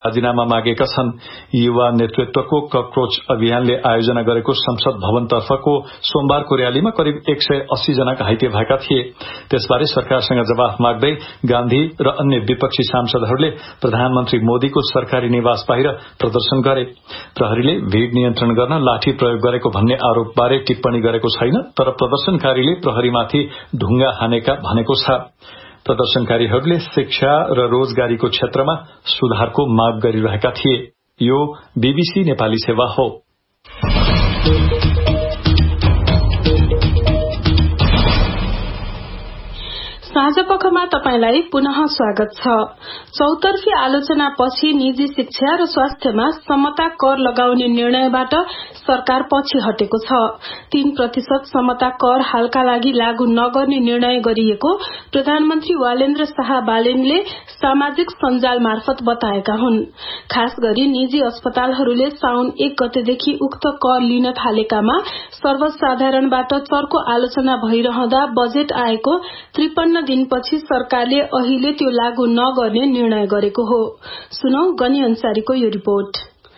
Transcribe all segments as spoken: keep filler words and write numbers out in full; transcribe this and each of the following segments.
राजीनामा मागेका छन्। युवा नेतृत्वको कक्रोच अभियानले आयोजना गरेको संसद भवनतर्फको सोमबारको र्यालीमा करिब एक सय अस्सी जना घाइते भएका थिए। त्यसबारे सरकारसँग जवाफ माग्दै गान्धी र अन्य विपक्षी सांसदहरूले प्रधानमन्त्री मोदीको सरकारी निवास बाहिर प्रदर्शन गरे। प्रहरीले भीड़ नियन्त्रण गर्न लाठी प्रयोग गरेको भन्ने आरोपबारे टिप्पणी गरेको छैन, तर प्रदर्शनकारीले प्रहरीमाथि ढुङ्गा हानेका भनेको छ। प्रदर्शनकारीहरूले शिक्षा र रोजगारीको क्षेत्रमा सुधारको माग गरिरहेका थिए। यो बीबीसी नेपाली सेवा हो। साँझपखमा तपाईंलाई पुनः स्वागत छ। चौतर्फी आलोचनापछि निजी शिक्षा र स्वास्थ्यमा समता कर लगाउने निर्णयबाट सरकार पछि हटेको छ। तीन प्रतिशत समता कर हालका लागि लागू नगर्ने निर्णय गरिएको प्रधानमन्त्री वालेन्द्र शाह बालेनले सामाजिक सञ्जाल मार्फत बताएका हुन्। खास गरी निजी अस्पतालहरूले साउन एक गतेदेखि उक्त कर लिन थालेकामा सर्वसाधारणबाट चर्को आलोचना भइरहँदा बजेट आएको त्रिपन्न दिनपछि सरकारले अहिले त्यो लागू नगर्ने निर्णय गरेको हो। सुनौ गनी अन्सारीको यो रिपोर्ट।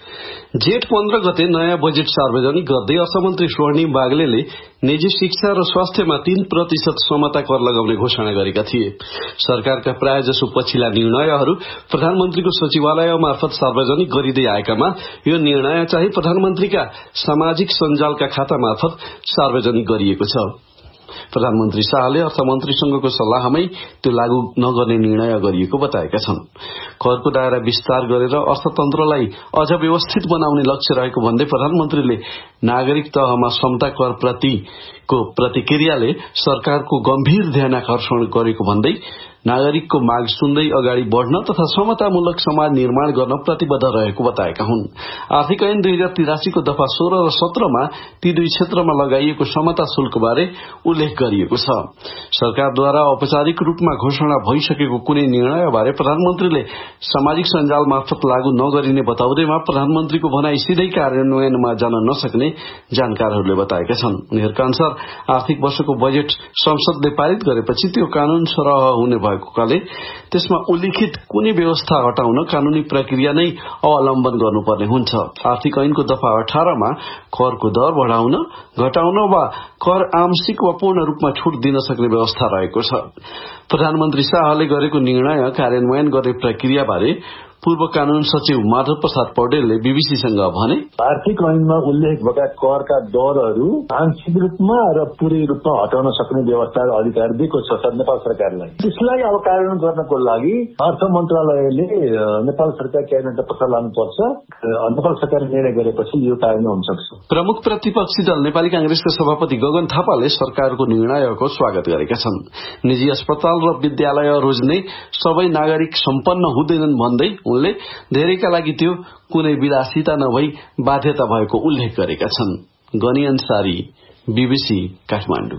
जेठ पन्ध्र गते नयाँ बजेट सार्वजनिक गर्दै अर्थमन्त्री स्वर्णिम बागलेले निजी शिक्षा र स्वास्थ्यमा तीन प्रतिशत समता कर लगाउने घोषणा गरेका थिए। सरकारका प्राय जसो पछिल्ला निर्णयहरू प्रधानमन्त्रीको सचिवालय मार्फत सार्वजनिक गरिँदै आएकामा यो निर्णय चाहिँ प्रधानमन्त्रीका सामाजिक सञ्जालका खाता मार्फत सार्वजनिक गरिएको छ। प्रधानमन्त्री शाहले अर्थमन्त्रीसँगको सल्लाहमै त्यो लागू नगर्ने निर्णय गरिएको बताएका छन्। करको दायरा विस्तार गरेर अर्थतन्त्रलाई अझ व्यवस्थित बनाउने लक्ष्य रहेको भन्दै प्रधानमन्त्रीले नागरिक तहमा समता कर प्रतिको प्रतिक्रियाले सरकारको गम्भीर ध्यानाकर्षण गरेको भन्दै नागरिकको माग सुन्दै अगाडि बढ़न तथा समतामूलक समाज निर्माण गर्न प्रतिबद्ध रहेको बताएका हुन्। आर्थिक ऐन दुई हजार तिरासीको दफा सोह्र र सत्रमा ती दुई क्षेत्रमा लगाइएको समता शुल्कबारे उल्लेख गरिएको छ। सरकारद्वारा औपचारिक रूपमा घोषणा भइसकेको कुनै निर्णयबारे प्रधानमन्त्रीले सामाजिक सञ्जाल मार्फत लागू नगरिने बताउँदैमा प्रधानमन्त्रीको भनाई सिधै कार्यान्वयनमा जान नसक्ने जानकारहरूले बताएका छन्। उनीहरूका अनुसार आर्थिक वर्षको बजेट संसदले पारित गरेपछि त्यो कानून सरह हुने भएकोले त्यसमा उल्लिखित कुनै व्यवस्था हटाउन कानूनी प्रक्रिया नै अवलम्बन गर्नुपर्ने हुन्छ। आर्थिक ऐनको दफा अठारमा करको दर बढ़ाउन, घटाउन वा कर आंशिक वा पूर्ण रूपमा छूट दिन सक्ने व्यवस्था रहेको छ। प्रधानमन्त्री शाहले गरेको निर्णय कार्यान्वयन गर्ने प्रक्रियाबारे पूर्व कानून सचिव माधव प्रसाद पौडेलले बीबीसीसँग भने, आर्थिक ऐनमा उल्लेख भएका करका दरहरू आंशिक रूपमा र पूरै रूपमा हटाउन सक्ने व्यवस्था र अधिकार दिएको छ नेपाल सरकारलाई। त्यसलाई अब कार्यान्वयन गर्नको लागि अर्थ मन्त्रालयले नेपाल सरकार क्याबिनेटमा पत्र लानुपर्छ। नेपाल सरकारले निर्णय गरेपछि यो कार्यान्वयन हुन सक्छ। प्रमुख प्रतिपक्षी दल नेपाली कांग्रेसका सभापति गगन थापाले सरकारको निर्णयको स्वागत गरेका छन्। निजी अस्पताल र विद्यालय रोज्ने सबै नागरिक सम्पन्न हुँदैनन् भन्दै उनले धेरैका लागि त्यो कुनै विलासिता नभई बाध्यता भएको उल्लेख गरेका छन्। गनी अन्सारी, बीबीसी काठमाडौँ।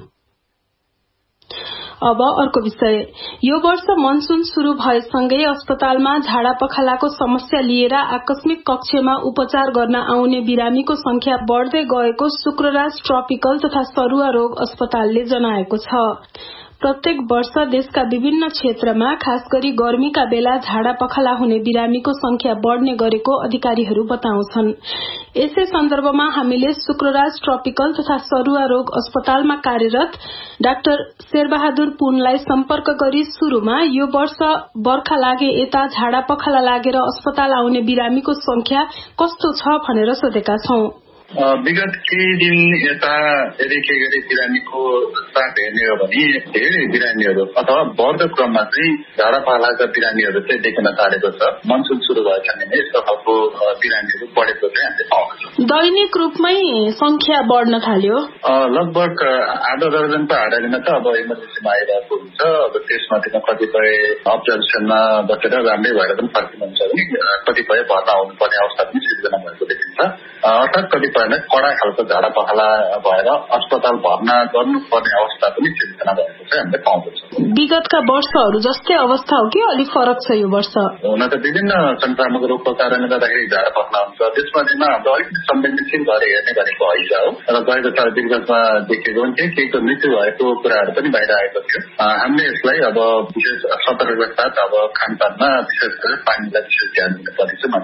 अब अर्को विषय। यो वर्ष मनसून शुरू भएसँगै अस्पतालमा झाडा पखालाको समस्या लिएर आकस्मिक कक्षमा उपचार गर्न आउने बिरामीको संख्या बढ़दै गएको शुक्रराज ट्रपिकल तथा सरुवा रोग अस्पतालले जनाएको छ। प्रत्येक वर्ष देशका विभिन्न क्षेत्रमा खास गरी गर्मीका बेला झाडा पखाला हुने बिरामीको संख्या बढ़ने गरेको अधिकारीहरू बताउँछन्। यसै सन्दर्भमा हामीले शुक्रराज ट्रपिकल तथा सरुवा रोग अस्पतालमा कार्यरत डाक्टर शेरबहादुर पुनलाई सम्पर्क गरी शुरूमा यो वर्ष बर्खा लागे यता झाडा पखाला लागेर अस्पताल आउने बिरामीको संख्या कस्तो छ भनेर सोधेका छौं। विगत केही दिन यता यदि के गरी बिरामीको साथ हेर्ने हो भने धेरै बिरामीहरू अथवा बढ्दो क्रममा चाहिँ झाडा पखालाका बिरामीहरू चाहिँ देखिन थालेको छ। मनसुन सुरु भएछ भने यस्तो खालको बिरामीहरू बढेको चाहिँ हामीले पाउँछौँ। दैनिक रूपमै संख्या बढ्न थाल्यो। लगभग आधा दर्जन त हाडालीमा त अब इमर्जेन्सीमा आइरहेको हुन्छ। अब त्यसमध्ये कतिपय अब्जर्भेसनमा बसेर राम्रै भएर पनि फर्किनुहुन्छ भने कतिपय भर्ना हुनुपर्ने अवस्था पनि सिर्जना भएको देखिन्छ। अर्थात् कतिपय कडा खालको झाडा पखाला भएर अस्पताल भर्ना गर्नुपर्ने अवस्था पनि सिर्जना भएको चाहिँ हामीले पाउँदछौँ। विगतका वर्षहरू जस्तै अवस्था हो कि अलिक फरक छ यो वर्ष? हुन त विभिन्न संक्रामक रोगको कारणले गर्दाखेरि झाडा पखाला हुन्छ। त्यसमध्येमा हाम्रो अलिकति संवेदनशील भएर हेर्ने भनेको हैजा हो र गएको साल विगतमा देखेको पनि थियो केहीको मृत्यु भएको कुराहरू पनि बाहिर आएको थियो। हामीले यसलाई अब विशेष सतर्कता साथ अब खानपानमा विशेष गरेर पानीलाई विशेष ध्यान दिनुपर्ने छ।